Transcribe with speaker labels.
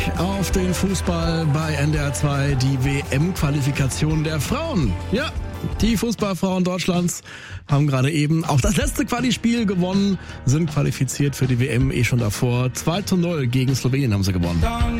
Speaker 1: Auf den Fußball bei NDR 2, die WM-Qualifikation der Frauen. Ja, die Fußballfrauen Deutschlands haben gerade eben auch das letzte Quali-Spiel gewonnen, sind qualifiziert für die WM schon davor. 2:0 gegen Slowenien haben sie gewonnen.